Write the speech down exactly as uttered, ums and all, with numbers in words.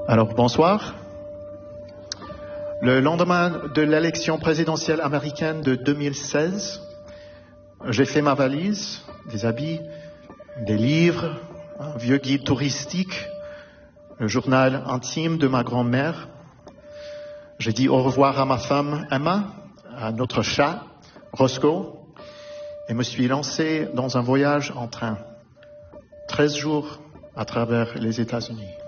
Alors, bonsoir. Le lendemain de l'élection présidentielle américaine de deux mille seize, j'ai fait ma valise, des habits, des livres, un vieux guide touristique, le journal intime de ma grand-mère. J'ai dit au revoir à ma femme Emma, à notre chat Roscoe, et me suis lancé dans un voyage en train. treize jours à travers les États-Unis.